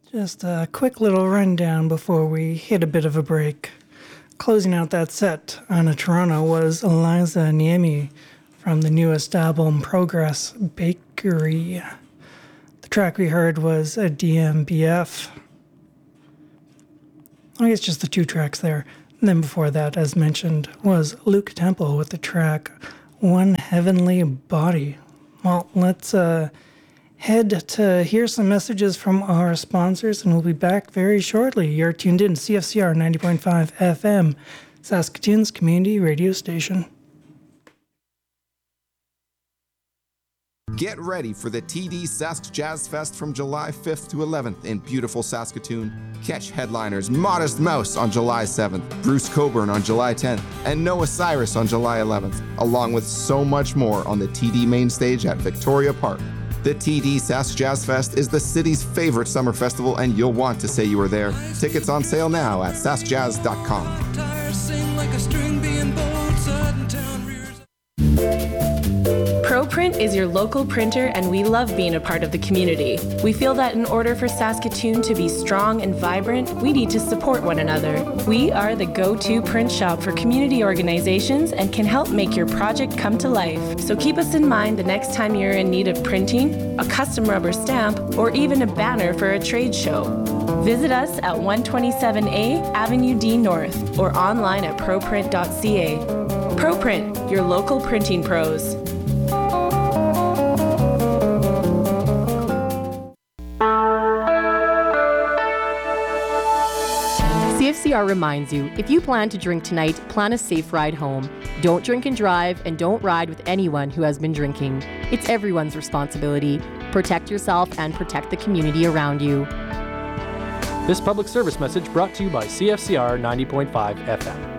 Just a quick little rundown before we hit a bit of a break. Closing out that set on a Toronto was Eliza Niemi from the newest album Progress Bakery. The track we heard was a DMBF. I guess just the two tracks there. And then before that, as mentioned, was Luke Temple with the track One Heavenly Body. Well, let's head to hear some messages from our sponsors, and we'll be back very shortly. You're tuned in to CFCR 90.5 FM, Saskatoon's community radio station. Get ready for the TD Sask Jazz Fest from July 5th to 11th in beautiful Saskatoon. Catch headliners Modest Mouse on July 7th, Bruce Coburn on July 10th, and Noah Cyrus on July 11th, along with so much more on the TD main stage at Victoria Park. The TD Sask Jazz Fest is the city's favorite summer festival, and you'll want to say you were there. Tickets on sale now at saskjazz.com. ProPrint is your local printer, and we love being a part of the community. We feel that in order for Saskatoon to be strong and vibrant, we need to support one another. We are the go-to print shop for community organizations and can help make your project come to life. So keep us in mind the next time you're in need of printing, a custom rubber stamp, or even a banner for a trade show. Visit us at 127A Avenue D North or online at proprint.ca. ProPrint, your local printing pros. CFCR reminds you, if you plan to drink tonight, plan a safe ride home. Don't drink and drive, and don't ride with anyone who has been drinking. It's everyone's responsibility. Protect yourself and protect the community around you. This public service message brought to you by CFCR 90.5 FM.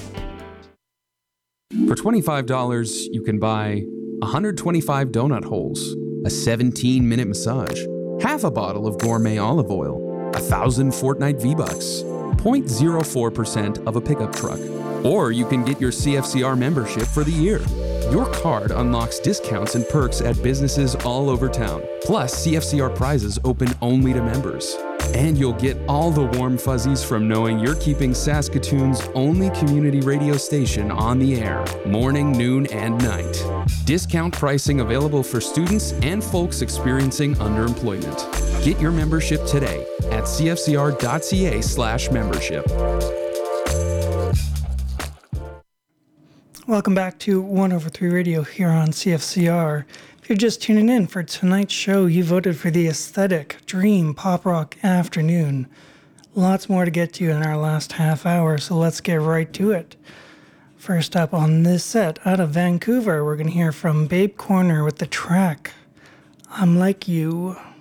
For $25, you can buy 125 donut holes, a 17-minute massage, half a bottle of gourmet olive oil, 1,000 Fortnite V-Bucks, 0.04% of a pickup truck. Or you can get your CFCR membership for the year. Your card unlocks discounts and perks at businesses all over town. Plus, CFCR prizes open only to members. And you'll get all the warm fuzzies from knowing you're keeping Saskatoon's only community radio station on the air, morning, noon, and night. Discount pricing available for students and folks experiencing underemployment. Get your membership today at cfcr.ca/membership. Welcome back to 1/3 Radio here on CFCR. If you're just tuning in for tonight's show, you voted for the aesthetic dream pop rock afternoon. Lots more to get to in our last half hour, so let's get right to it. First up on this set, out of Vancouver, we're going to hear from Babe Corner with the track I'm Like You.